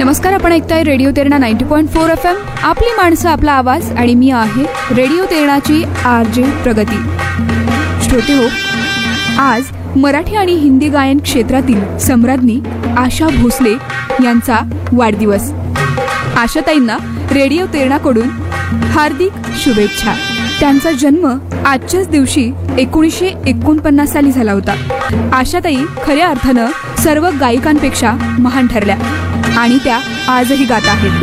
नमस्कार, आपण ऐकताय रेडिओ तेरणा 90.4 FM. आपली माणसं, आपला आवाज. आणि मी आहे रेडिओ तेरणाची RJ प्रगती. श्रोते हो, आज मराठी आणि हिंदी गायन क्षेत्रातील सम्राज्ञी आशा भोसले यांचा वाढदिवस. आशाताईंना रेडिओ तेरणाकडून हार्दिक शुभेच्छा. त्यांचा जन्म आजच्याच दिवशी 1949 साली झाला होता. आशाताई खऱ्या अर्थानं सर्व गायिकांपेक्षा महान ठरल्या आणि त्या आजही गात आहेत.